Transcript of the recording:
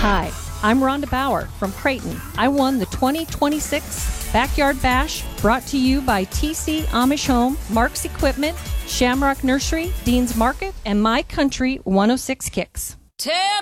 Hi, I'm Rhonda Bauer from Creighton. I won the 2026 Backyard Bash, brought to you by TC Amish Home, Mark's Equipment, Shamrock Nursery, Dean's Market, and My Country 106 Kicks. Tell